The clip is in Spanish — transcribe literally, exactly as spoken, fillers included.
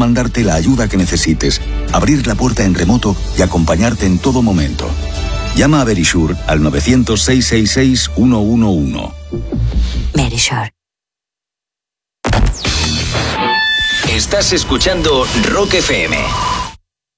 mandarte la ayuda que necesites, abrir la puerta en remoto y acompañarte en todo momento. Llama a Verisure al nueve cero cero, seis seis seis, uno uno uno. Verisure. Estás escuchando Rock F M.